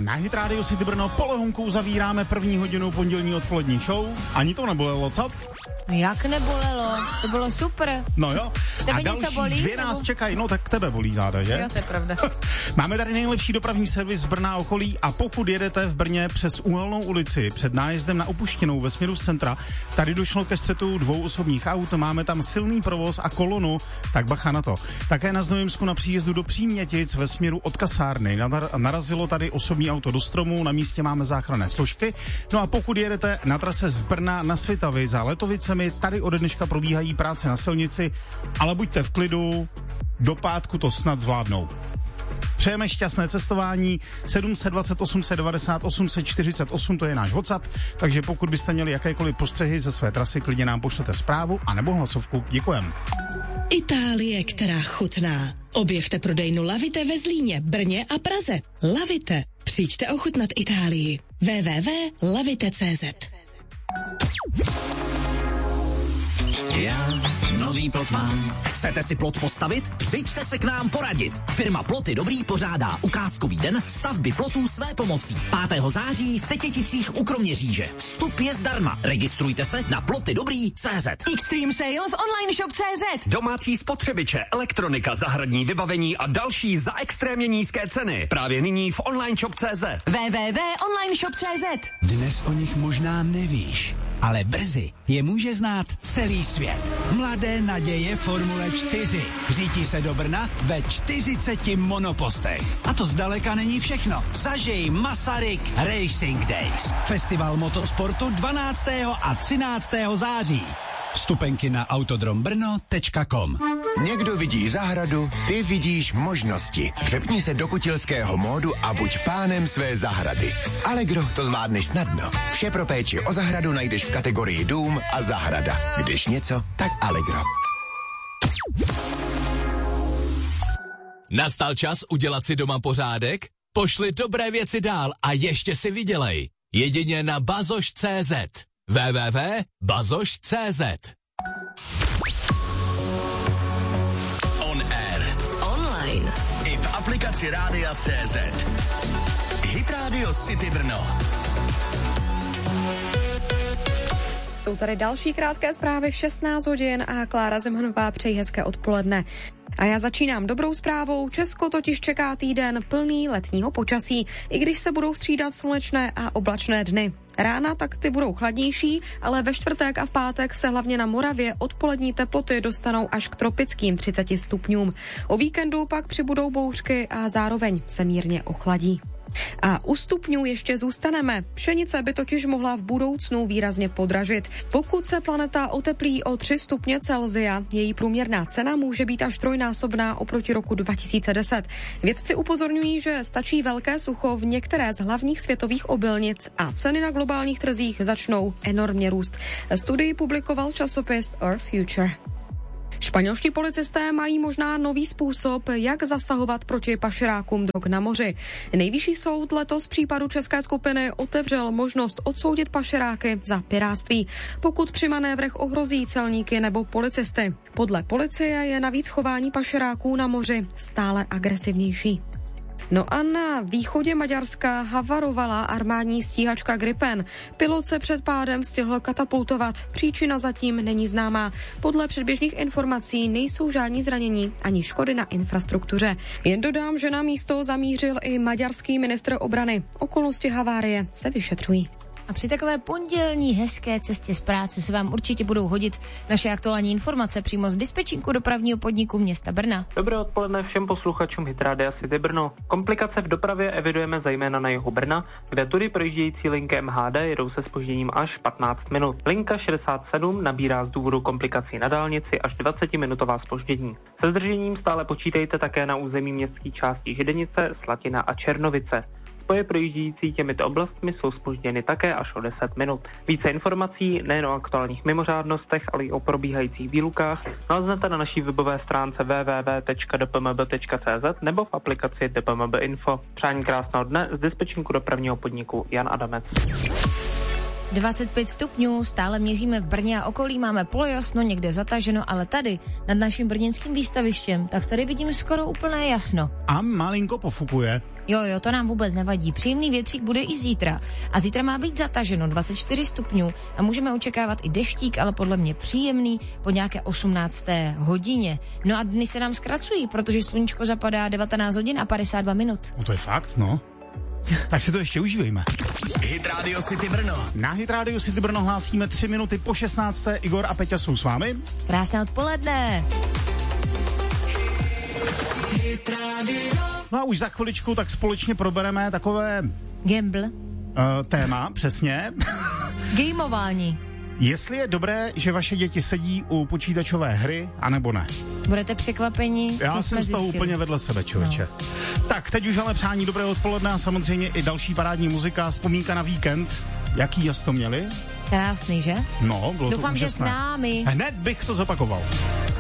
Na Hit Radio City Brno polehonkou zavíráme první hodinu pondělní odpolední show. Ani to nebolelo, co? Jak nebolelo? To bylo super. No jo. Tebe a další bolí, dvě nás čekají. No tak tebe bolí záda, že? Jo, to je pravda. Máme tady nejlepší dopravní servis z Brna a okolí a pokud jedete v Brně přes Uhelnou ulici před nájezdem na Opuštěnou ve směru z centra, tady došlo ke střetu dvou osobních aut, máme tam silný provoz a kolonu, tak bacha na to. Také na Znojemsku na příjezdu do Přímětic ve směru od kasárny narazilo tady osobní auto do stromu, na místě máme záchranné složky. No a pokud jedete na trase z Brna na Svitavy za Letovicemi, tady ode dneška probíhají práce na silnici, ale buďte v klidu, do pátku to snad zvládnou. Přejeme šťastné cestování, 720 890 848, to je náš WhatsApp, takže pokud byste měli jakékoliv postřehy ze své trasy, klidně nám pošlete zprávu a nebo hlasovku. Děkujem. Itálie, která chutná. Objevte prodejnu Lavite ve Zlíně, Brně a Praze. Lavite. Přijďte ochutnat Itálii. www.lavite.cz. Já nový plot mám. Chcete si plot postavit? Přijďte se k nám poradit. Firma Ploty Dobrý pořádá ukázkový den stavby plotů své pomocí. 5. září v Tetěticích u Kroměříže. Vstup je zdarma. Registrujte se na plotydobrý.cz. Extreme sale v online shop.cz. Domácí spotřebiče, elektronika, zahradní vybavení a další za extrémně nízké ceny. Právě nyní v online shop.cz. www.onlineshop.cz. Dnes o nich možná nevíš, ale brzy je může znát celý svět. Mladé naděje Formule 4. Řítí se do Brna ve 40 monopostech. A to zdaleka není všechno. Zažij Masaryk Racing Days. Festival motosportu 12. a 13. září. Vstupenky na autodrombrno.com. Někdo vidí zahradu, ty vidíš možnosti. Přepni se do kutilského módu a buď pánem své zahrady. S Allegro to zvládneš snadno. Vše pro péči o zahradu najdeš v kategorii dům a zahrada. Když něco, tak Allegro. Nastal čas udělat si doma pořádek? Pošli dobré věci dál a ještě si vydělej. Jedině na bazoš.cz. www.bazoš.cz. On air. Online. I v aplikaci Rádia CZ. Hit Radio City Brno. Jsou tady další krátké zprávy v 16 hodin a Klára Zemhanová přeji hezké odpoledne. A já začínám dobrou zprávou. Česko totiž čeká týden plný letního počasí, i když se budou střídat slunečné a oblačné dny. Rána tak ty budou chladnější, ale ve čtvrtek a v pátek se hlavně na Moravě odpolední teploty dostanou až k tropickým 30 stupňům. O víkendu pak přibudou bouřky a zároveň se mírně ochladí. A u stupňů ještě zůstaneme. Pšenice by totiž mohla v budoucnu výrazně podražit. Pokud se planeta oteplí o 3 stupně Celsia, její průměrná cena může být až trojnásobná oproti roku 2010. Vědci upozorňují, že stačí velké sucho v některé z hlavních světových obilnic a ceny na globálních trzích začnou enormně růst. Studii publikoval časopis Earth Future. Španělští policisté mají možná nový způsob, jak zasahovat proti pašerákům drog na moři. Nejvyšší soud letos v případu české skupiny otevřel možnost odsoudit pašeráky za pirátství, pokud při manévrech ohrozí celníky nebo policisty. Podle policie je navíc chování pašeráků na moři stále agresivnější. No a na východě Maďarska havarovala armádní stíhačka Gripen. Pilot se před pádem stihl katapultovat. Příčina zatím není známá. Podle předběžných informací nejsou žádní zranění ani škody na infrastruktuře. Jen dodám, že na místo zamířil i maďarský ministr obrany. Okolnosti havárie se vyšetřují. A při takové pondělní hezké cestě z práce se vám určitě budou hodit naše aktuální informace přímo z dispečinku dopravního podniku města Brna. Dobré odpoledne všem posluchačům Hit Radia City Brno. Komplikace v dopravě evidujeme zejména na jihu Brna, kde tudy projíždějící linky MHD jedou se zpožděním až 15 minut. Linka 67 nabírá z důvodu komplikací na dálnici až 20-minutová zpoždění. Se zdržením stále počítejte také na území městské části Židenice, Slatina a Černovice. Spoje projíždějící těmito oblastmi jsou zpožděny také až o 10 minut. Více informací nejen o aktuálních mimořádnostech, ale i o probíhajících výlukách naleznete na naší webové stránce www.dpmb.cz nebo v aplikaci DPMB Info. Přání krásného dne z dispečinku dopravního podniku Jan Adamec. 25 stupňů, stále měříme v Brně a okolí, máme polojasno, někde zataženo, ale tady, nad naším brněnským výstavištěm, tak tady vidím skoro úplné jasno. A malinko pofukuje. Jo, to nám vůbec nevadí. Příjemný větřík bude i zítra. A zítra má být zataženo 24 stupňů a můžeme očekávat i deštík, ale podle mě příjemný po nějaké 18. hodině. No a dny se nám zkracují, protože sluníčko zapadá 19 hodin a 52 minut. No to je fakt, no. Tak si to ještě užívejme. Hit Radio City Brno. Na Hit Radio City Brno hlásíme 3 minuty po 16. Igor a Peťa jsou s vámi. Krásné odpoledne. No a už za chviličku tak společně probereme takové... Gamble. Téma, přesně. Gameování. Jestli je dobré, že vaše děti sedí u počítačové hry, anebo ne. Budete překvapeni, co Já jsme jsem z toho zjistili. úplně vedle sebe, člověče. No. Tak, teď už ale přání dobrého odpoledne a samozřejmě i další parádní muzika, vzpomínka na víkend. Jaký jas to měli? Krásný, že? No, bylo Doufám, to úžasné. že s námi. Hned bych to zopakoval.